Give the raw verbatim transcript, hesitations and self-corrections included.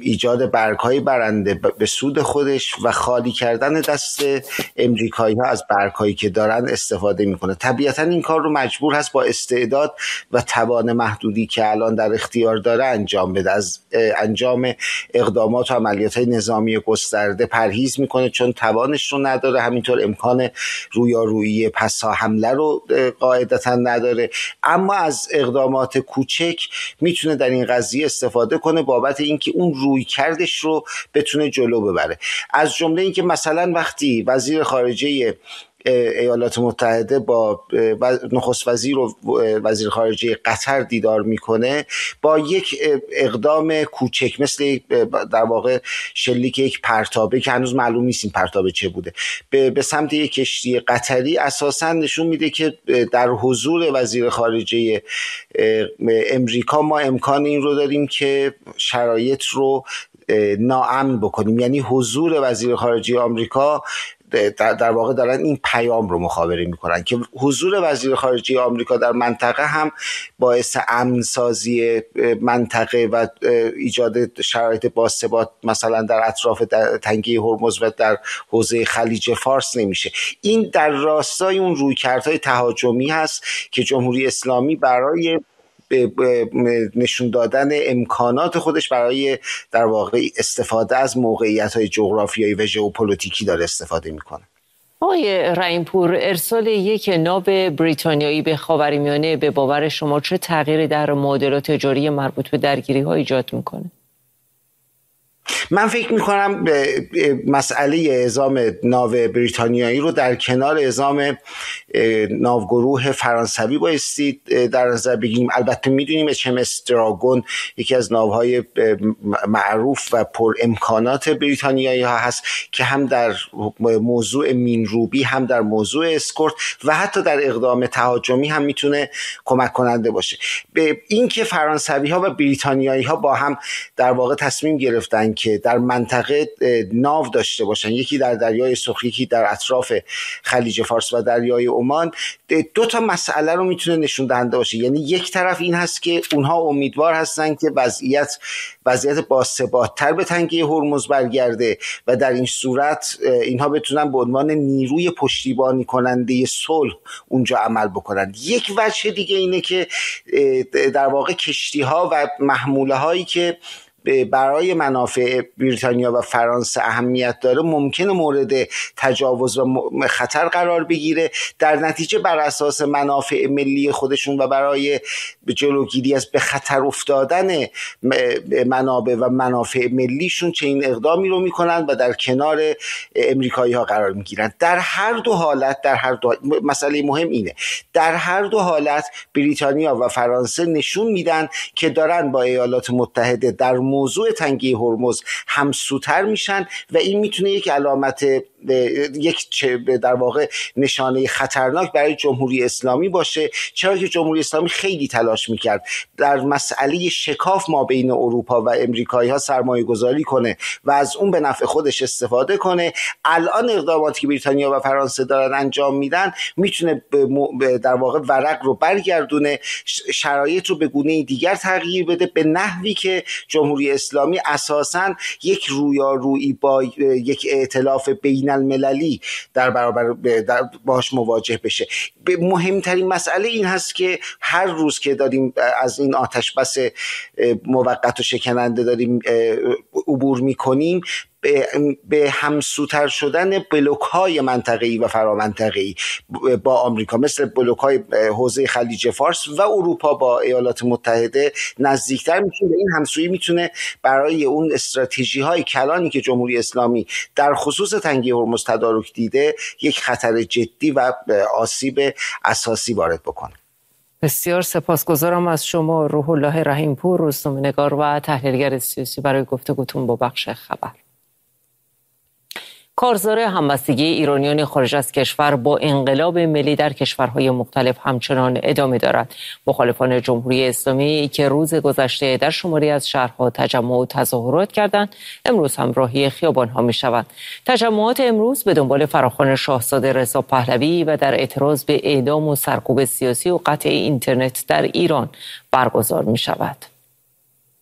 ایجاد برگ‌های برنده به سود خودش و خالی کردن دست امریکایی‌ها از برگ‌هایی که دارن استفاده میکنه. طبیعتاً این کار رو مجبور هست با استعداد و توان محدودی که الان در اختیار داره انجام بده. از انجام اقدامات و عملیات‌های نظامی گسترده پرهیز میکنه چون توانش رو نداره، همینطور امکان رویارویی پسا حمله رو قاعدتاً نداره، اما از اقدامات کوچک میتونه در این قضیه استفاده کنه بابت اینکه اون روی کردش رو بتونه جلو ببره. از جمله اینکه مثلا وقتی وزیر خارجه ایالات متحده با نخست وزیر و وزیر خارجه قطر دیدار میکنه، با یک اقدام کوچک مثل در واقع شلیک یک پرتابه که هنوز معلوم نیست این پرتابه چه بوده به سمت یک کشتی قطری، اساسا نشون میده که در حضور وزیر خارجه امریکا ما امکان این رو داریم که شرایط رو ناامن بکنیم. یعنی حضور وزیر خارجه آمریکا در, در واقع دارن این پیام رو مخابره میکنن که حضور وزیر خارجه آمریکا در منطقه هم باعث امن سازی منطقه و ایجاد شرایط باثبات مثلا در اطراف تنگه هرمز و در حوزه خلیج فارس نمیشه. این در راستای اون رویکردهای تهاجمی هست که جمهوری اسلامی برای نشون دادن امکانات خودش برای در واقع استفاده از موقعیت‌های جغرافیایی و ژئوپلیتیکی داره استفاده میکنه. آقای رحیم‌پور، ارسال یک ناو بریتانیایی به خاورمیانه به باور شما چه تغییری در معادلات تجاری مربوط به درگیری‌ها ایجاد میکنه؟ من فکر میکنم مسئله اعزام ناو بریتانیایی رو در کنار اعزام ناوگروه فرانسوی بایستی در نظر بگیریم. البته میدونیم اچ ام اس دراگون یکی از ناوهای معروف و پر امکانات بریتانیایی ها هست که هم در موضوع مینروبی هم در موضوع اسکورت و حتی در اقدام تهاجمی هم میتونه کمک کننده باشه. به این که فرانسوی ها و بریتانیایی ها با هم در واقع تصمیم گرفتن که در منطقه ناو داشته باشن، یکی در دریای سرخ یکی در اطراف خلیج فارس و دریای عمان، دو تا مسئله رو میتونه نشون دهنده باشه. یعنی یک طرف این هست که اونها امیدوار هستن که وضعیت وضعیت باثبات‌تر به تنگه هرمز برگرده و در این صورت اینها بتونن به عنوان نیروی پشتیبانی کننده صلح اونجا عمل بکنن. یک وجه دیگه اینه که در واقع کشتی‌ها و محموله‌هایی که برای منافع بریتانیا و فرانسه اهمیت داره ممکنه مورد تجاوز و خطر قرار بگیره، در نتیجه بر اساس منافع ملی خودشون و برای جلوگیری از به خطر افتادن منابع و منافع ملیشون چنین اقدامی رو میکنن و در کنار امریکایی ها قرار میگیرن. در هر دو حالت در هر دو مسئله مهم اینه، در هر دو حالت بریتانیا و فرانسه نشون میدن که دارن با ایالات متحده در موضوع تنگه هرمز همسوتر میشن و این میتونه یک علامت یک در واقع نشانه خطرناک برای جمهوری اسلامی باشه، چرا که جمهوری اسلامی خیلی تلاش میکرد در مسئله شکاف ما بین اروپا و امریکایی ها سرمایه گذاری کنه و از اون به نفع خودش استفاده کنه. الان اقداماتی که بریتانیا و فرانسه دارن انجام میدن میتونه در واقع ورق رو برگردونه، شرایط رو به گونه دیگر تغییر بده، به نحوی که جمهوری اسلامی اساساً یک رویارویی با یک ائتلاف بین المللی در برابر باهاش مواجه بشه. مهمترین مسئله این هست که هر روز که داریم از این آتش بس موقت و شکننده داریم عبور میکنیم به همسوتر شدن بلوک‌های منطقه‌ای و فرامنطقه‌ای با آمریکا، مثل بلوک‌های حوزه خلیج فارس و اروپا با ایالات متحده نزدیکتر میشه. این همسویی میتونه برای اون استراتژی‌های کلانی که جمهوری اسلامی در خصوص تنگه هرمز تدارک دیده یک خطر جدی و آسیب اساسی وارد بکنه. بسیار سپاسگزارم از شما روح الله رحیم‌پور، روزنامه‌نگار و تحلیلگر سیاسی، برای گفتگوتون با بخش خبر. کارزار همبستگی ایرانیان خارج از کشور با انقلاب ملی در کشورهای مختلف همچنان ادامه دارد. مخالفان جمهوری اسلامی که روز گذشته در شماری از شهرها تجمع و تظاهرات کردند، امروز هم راهی خیابان‌ها می‌شوند. تجمعات امروز به دنبال فراخوان شاهزاده رضا پهلوی و در اعتراض به اعدام و سرکوب سیاسی و قطع اینترنت در ایران برگزار می‌شود.